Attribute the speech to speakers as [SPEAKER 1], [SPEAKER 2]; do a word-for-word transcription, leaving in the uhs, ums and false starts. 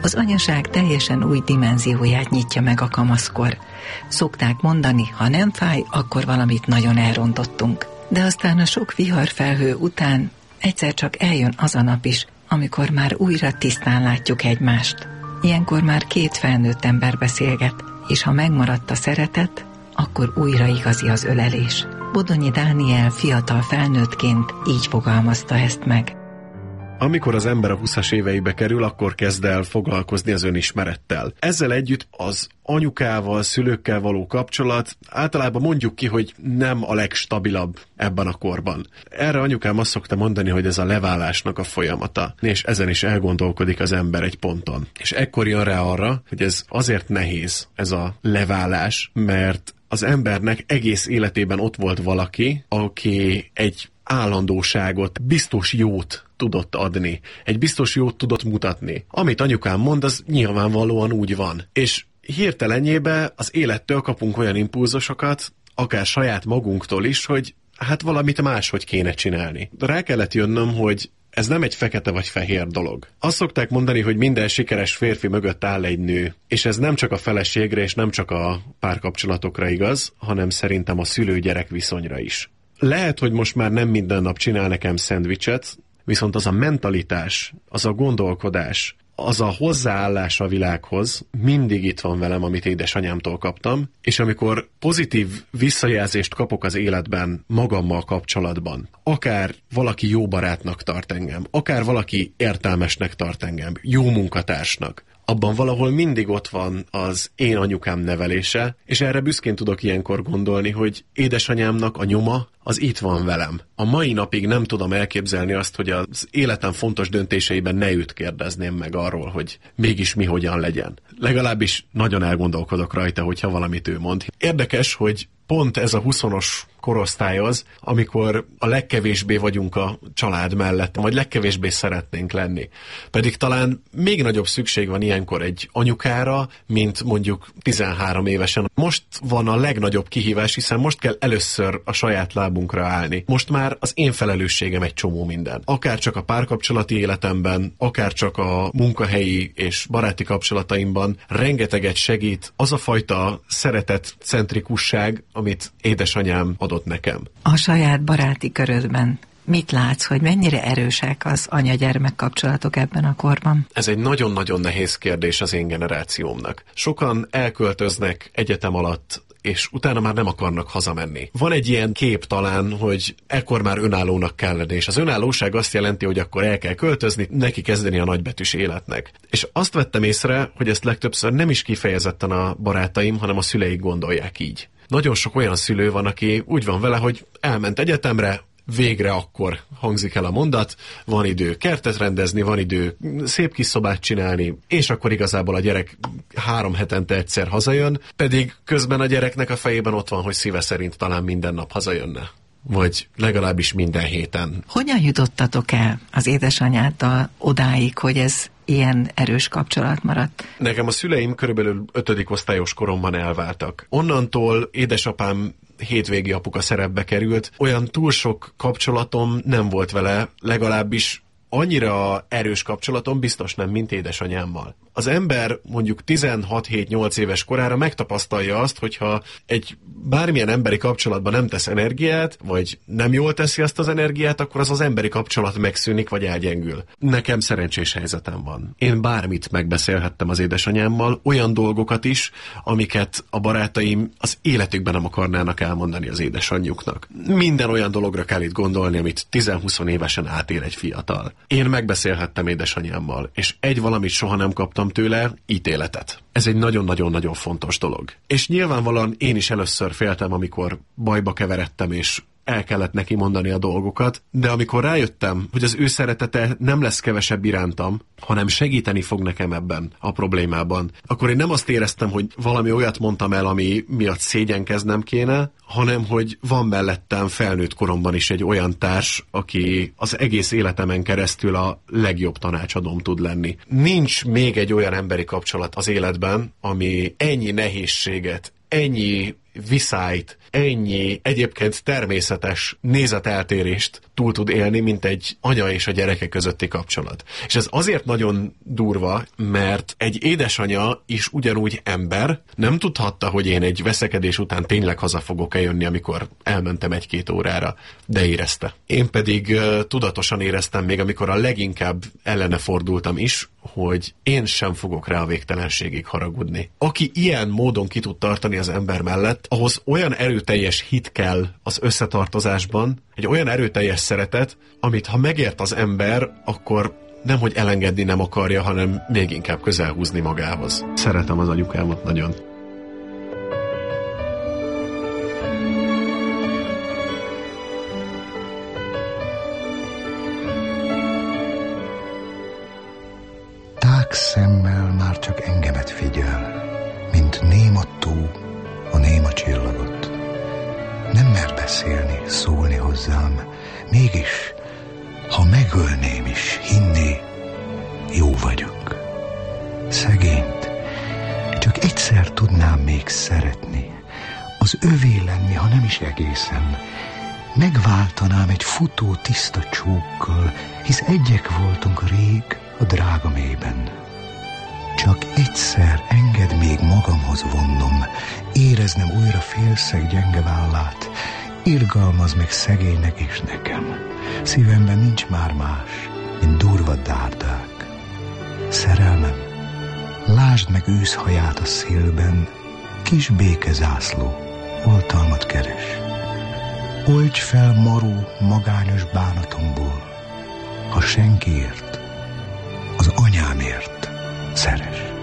[SPEAKER 1] Az anyaság teljesen új dimenzióját nyitja meg a kamaszkor. Szokták mondani, ha nem fáj, akkor valamit nagyon elrontottunk. De aztán a sok viharfelhő után egyszer csak eljön az a nap is, amikor már újra tisztán látjuk egymást. Ilyenkor már két felnőtt ember beszélget, és ha megmaradt a szeretet, akkor újra igazi az ölelés. Bodonyi Dániel fiatal felnőttként így fogalmazta ezt meg.
[SPEAKER 2] Amikor az ember a huszas éveibe kerül, akkor kezd el foglalkozni az önismerettel. Ezzel együtt az anyukával, szülőkkel való kapcsolat általában mondjuk ki, hogy nem a legstabilabb ebben a korban. Erre anyukám azt szokta mondani, hogy ez a leválásnak a folyamata, és ezen is elgondolkodik az ember egy ponton. És ekkor jön rá arra, hogy ez azért nehéz, ez a leválás, mert az embernek egész életében ott volt valaki, aki egy állandóságot, biztos jót tudott adni. Egy biztos jót tudott mutatni. Amit anyukám mond, az nyilvánvalóan úgy van. És hirtelenjébe az élettől kapunk olyan impulzusokat, akár saját magunktól is, hogy hát valamit máshogy kéne csinálni. De rá kellett jönnöm, hogy ez nem egy fekete vagy fehér dolog. Azt szokták mondani, hogy minden sikeres férfi mögött áll egy nő, és ez nem csak a feleségre és nem csak a párkapcsolatokra igaz, hanem szerintem a szülő-gyerek viszonyra is. Lehet, hogy most már nem minden nap csinál nekem szendvicset, viszont az a mentalitás, az a gondolkodás, az a hozzáállás a világhoz mindig itt van velem, amit édesanyámtól kaptam, és amikor pozitív visszajelzést kapok az életben magammal kapcsolatban, akár valaki jó barátnak tart engem, akár valaki értelmesnek tart engem, jó munkatársnak, abban valahol mindig ott van az én anyukám nevelése, és erre büszkén tudok ilyenkor gondolni, hogy édesanyámnak a nyoma az itt van velem. A mai napig nem tudom elképzelni azt, hogy az életem fontos döntéseiben ne őt kérdezném meg arról, hogy mégis mi hogyan legyen. Legalábbis nagyon elgondolkodok rajta, hogyha valamit ő mond. Érdekes, hogy pont ez a huszonos korosztály az, amikor a legkevésbé vagyunk a család mellett, vagy legkevésbé szeretnénk lenni. Pedig talán még nagyobb szükség van ilyenkor egy anyukára, mint mondjuk tizenhárom évesen. Most van a legnagyobb kihívás, hiszen most kell először a saját lábunkra állni. Most már az én felelősségem egy csomó minden. Akár csak a párkapcsolati életemben, akár csak a munkahelyi és baráti kapcsolataimban rengeteget segít az a fajta szeretetcentrikusság, amit édesanyám adott nekem.
[SPEAKER 1] A saját baráti körödben mit látsz, hogy mennyire erősek az anya-gyermek kapcsolatok ebben a korban?
[SPEAKER 2] Ez egy nagyon-nagyon nehéz kérdés az én generációmnak. Sokan elköltöznek egyetem alatt, és utána már nem akarnak hazamenni. Van egy ilyen kép talán, hogy ekkor már önállónak kell lenni, és az önállóság azt jelenti, hogy akkor el kell költözni, neki kezdeni a nagybetűs életnek. És azt vettem észre, hogy ezt legtöbbször nem is kifejezetten a barátaim, hanem a szüleik gondolják így. Nagyon sok olyan szülő van, aki úgy van vele, hogy elment egyetemre, végre akkor hangzik el a mondat, van idő kertet rendezni, van idő szép kis szobát csinálni, és akkor igazából a gyerek három hetente egyszer hazajön, pedig közben a gyereknek a fejében ott van, hogy szíve szerint talán minden nap hazajönne. Vagy legalábbis minden héten.
[SPEAKER 1] Hogyan jutottatok el az édesanyáddal odáig, hogy ez ilyen erős kapcsolat maradt?
[SPEAKER 2] Nekem a szüleim körülbelül ötödik osztályos koromban elváltak. Onnantól édesapám hétvégi apuka szerepbe került. Olyan túl sok kapcsolatom nem volt vele, legalábbis annyira erős kapcsolatom biztos nem, mint édesanyámmal. Az ember mondjuk tizenhat-hét-nyolc éves korára megtapasztalja azt, hogyha egy bármilyen emberi kapcsolatban nem tesz energiát, vagy nem jól teszi azt az energiát, akkor az az emberi kapcsolat megszűnik, vagy elgyengül. Nekem szerencsés helyzetem van. Én bármit megbeszélhettem az édesanyámmal, olyan dolgokat is, amiket a barátaim az életükben nem akarnának elmondani az édesanyjuknak. Minden olyan dologra kell itt gondolni, amit tíz-húsz évesen átél egy fiatal. Én megbeszélhettem édesanyámmal, és egy valamit soha nem kaptam tőle, ítéletet. Ez egy nagyon-nagyon-nagyon fontos dolog. És nyilvánvalóan én is először féltem, amikor bajba keveredtem, és el kellett neki mondani a dolgokat, de amikor rájöttem, hogy az ő szeretete nem lesz kevesebb irántam, hanem segíteni fog nekem ebben a problémában, akkor én nem azt éreztem, hogy valami olyat mondtam el, ami miatt szégyenkeznem kéne, hanem hogy van mellettem felnőtt koromban is egy olyan társ, aki az egész életemen keresztül a legjobb tanácsadóm tud lenni. Nincs még egy olyan emberi kapcsolat az életben, ami ennyi nehézséget, ennyi viszályt, ennyi egyébként természetes nézeteltérést túl tud élni, mint egy anya és a gyereke közötti kapcsolat. És ez azért nagyon durva, mert egy édesanya is ugyanúgy ember, nem tudhatta, hogy én egy veszekedés után tényleg haza fogok eljönni, amikor elmentem egy-két órára, de érezte. Én pedig uh, tudatosan éreztem még, amikor a leginkább ellene fordultam is, hogy én sem fogok rá a végtelenségig haragudni. Aki ilyen módon ki tud tartani az ember mellett, ahhoz olyan erőteljes hit kell az összetartozásban, egy olyan erőteljes szeretet, amit ha megért az ember, akkor nem, hogy elengedni nem akarja, hanem még inkább közel húzni magához. Szeretem az anyukámat nagyon.
[SPEAKER 3] Szemmel már csak engemet figyel, mint néma tó a néma csillagot. Nem mer beszélni, szólni hozzám, mégis, ha megölném is, hinné, jó vagyok. Szegényt csak egyszer tudnám még szeretni, az övé lenni, ha nem is egészen. Megváltanám egy futó tiszta csókkal, hisz egyek voltunk rég a drága mélyben. Csak egyszer engedd még magamhoz vonnom, éreznem újra félszeg gyenge vállát, irgalmaz meg szegénynek és nekem. Szívemben nincs már más, mint durva dárdák. Szerelmem, lásd meg őszhaját a szélben, kis békezászló, oltalmat keres. Oldj fel maró, magányos bánatomból, ha senkiért, az anyámért szeres.